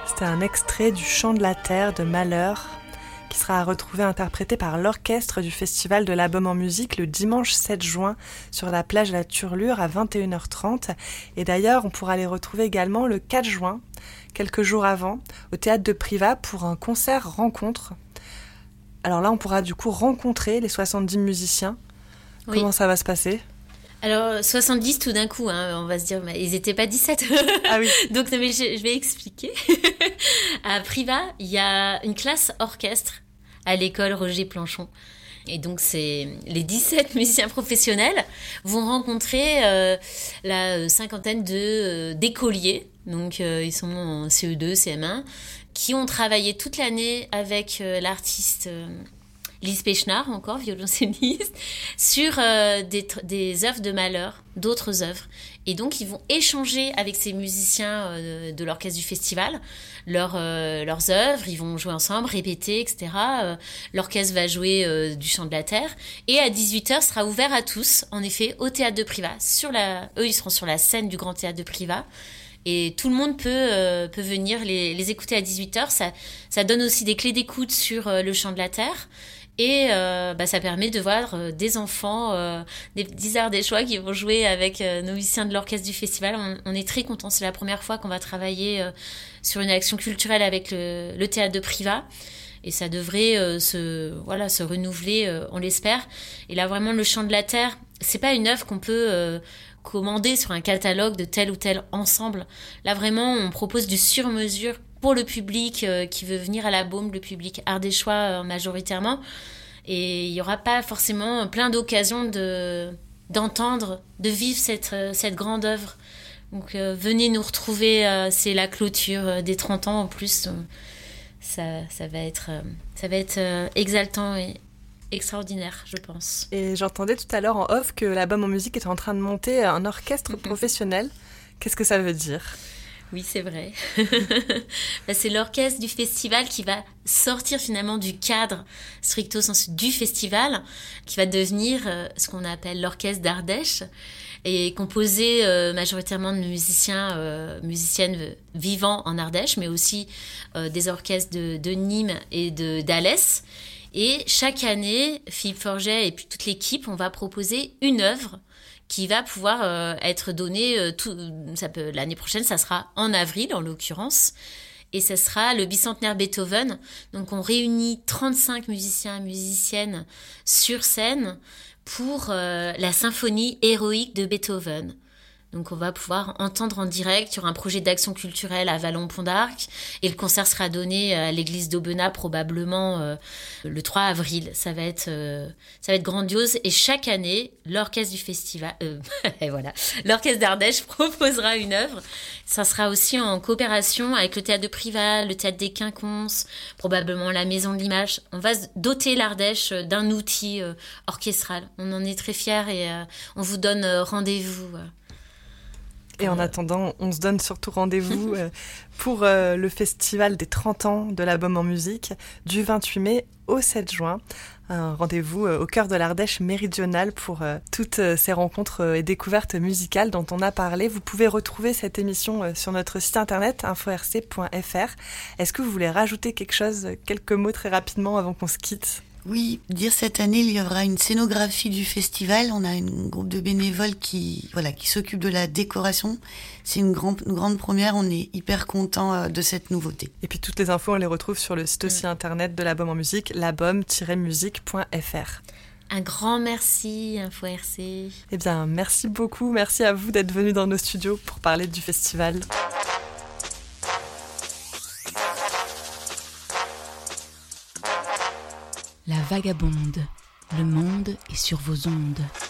C'était un extrait du Chant de la Terre de Malheur, qui sera à retrouver interprété par l'orchestre du Festival de l'Album en musique le dimanche 7 juin sur la plage de la Turlure à 21h30. Et d'ailleurs, on pourra les retrouver également le 4 juin, quelques jours avant, au Théâtre de Privas pour un concert rencontre. Alors là, on pourra du coup rencontrer les 70 musiciens. Oui. Comment ça va se passer ? Alors, 70 tout d'un coup, hein, on va se dire, mais ils n'étaient pas 17. Ah oui. Donc, non, mais je vais expliquer. À Privas, il y a une classe orchestre à l'école Roger Planchon. Et donc, c'est les 17 musiciens professionnels vont rencontrer la cinquantaine d'écoliers. Donc, ils sont en CE2, CM1, qui ont travaillé toute l'année avec l'artiste Lise Pechnard, encore violoncelliste, sur des œuvres de Malheur, d'autres œuvres. Et donc, ils vont échanger avec ces musiciens de l'orchestre du festival leurs œuvres. Ils vont jouer ensemble, répéter, etc. L'orchestre va jouer du Chant de la Terre. Et à 18h, sera ouvert à tous, en effet, au Théâtre de Privas. Eux, ils seront sur la scène du Grand Théâtre de Privas. Et tout le monde peut venir les écouter à 18h. Ça donne aussi des clés d'écoute sur le Chant de la Terre. Et ça permet de voir des enfants, des petits ardéchois qui vont jouer avec nos musiciens de l'orchestre du festival. On est très contents. C'est la première fois qu'on va travailler sur une action culturelle avec le Théâtre de Privas. Et ça devrait se renouveler, on l'espère. Et là, vraiment, le Chant de la Terre, c'est pas une œuvre qu'on peut commander sur un catalogue de tel ou tel ensemble. Là, vraiment, on propose du sur-mesure pour le public qui veut venir à la Baume, le public ardéchois majoritairement. Et il n'y aura pas forcément plein d'occasions d'entendre, de vivre cette grande œuvre. Donc venez nous retrouver, c'est la clôture des 30 ans en plus. Ça va être exaltant et extraordinaire, je pense. Et j'entendais tout à l'heure en off que l'Album en musique était en train de monter un orchestre professionnel. Qu'est-ce que ça veut dire ? Oui, c'est vrai. C'est l'orchestre du festival qui va sortir finalement du cadre stricto sensu du festival, qui va devenir ce qu'on appelle l'orchestre d'Ardèche, et composé majoritairement de musiciennes vivant en Ardèche, mais aussi des orchestres de Nîmes et d'Alès. Et chaque année, Philippe Forget et puis toute l'équipe, on va proposer une œuvre qui va pouvoir être donnée l'année prochaine, ça sera en avril en l'occurrence, et ça sera le bicentenaire Beethoven. Donc on réunit 35 musiciens et musiciennes sur scène pour la symphonie héroïque de Beethoven. Donc on va pouvoir entendre en direct. Il y aura un projet d'action culturelle à Vallon-Pont d'Arc et le concert sera donné à l'église d'Aubenas probablement le 3 avril. Ça va être grandiose. Et chaque année, l'orchestre du festival, et voilà, l'orchestre d'Ardèche proposera une œuvre. Ça sera aussi en coopération avec le théâtre de Privas, le théâtre des Quinconces, probablement la Maison de l'Image. On va doter l'Ardèche d'un outil orchestral. On en est très fiers et on vous donne rendez-vous. Et en attendant, on se donne surtout rendez-vous pour le festival des 30 ans de l'Album en musique du 28 mai au 7 juin. Un rendez-vous au cœur de l'Ardèche méridionale pour toutes ces rencontres et découvertes musicales dont on a parlé. Vous pouvez retrouver cette émission sur notre site internet info-rc.fr. Est-ce que vous voulez rajouter quelque chose, quelques mots très rapidement avant qu'on se quitte ? Oui, dire cette année, il y aura une scénographie du festival. On a un groupe de bénévoles qui s'occupe de la décoration. C'est une grande première. On est hyper contents de cette nouveauté. Et puis toutes les infos, on les retrouve sur le site aussi internet de l'Album en musique, l'album-musique.fr. Un grand merci, Info RC. Eh bien, merci beaucoup. Merci à vous d'être venus dans nos studios pour parler du festival. La Vagabonde, le monde est sur vos ondes.